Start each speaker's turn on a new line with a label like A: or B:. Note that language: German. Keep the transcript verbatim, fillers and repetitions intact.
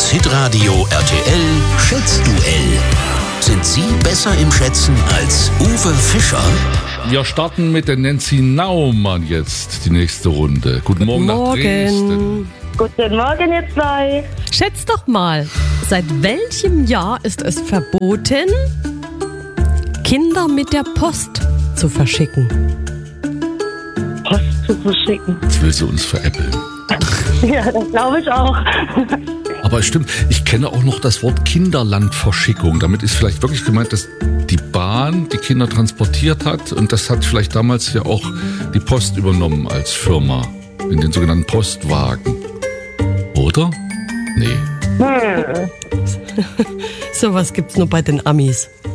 A: Das Hitradio R T L Schätzduell. Sind Sie besser im Schätzen als Uwe Fischer?
B: Wir starten mit der Nancy Naumann jetzt, die nächste Runde. Guten Morgen, nach
C: Morgen.
B: Dresden.
D: Guten Morgen, ihr zwei.
C: Schätz doch mal, seit welchem Jahr ist es verboten, Kinder mit der Post zu verschicken?
D: Post zu verschicken.
B: Jetzt will sie uns veräppeln.
D: Ja, das glaube ich auch.
B: Aber es stimmt, ich kenne auch noch das Wort Kinderlandverschickung. Damit ist vielleicht wirklich gemeint, dass die Bahn die Kinder transportiert hat. Und das hat vielleicht damals ja auch die Post übernommen als Firma. In den sogenannten Postwagen. Oder? Nee.
D: Hm.
C: Sowas gibt's nur bei den Amis.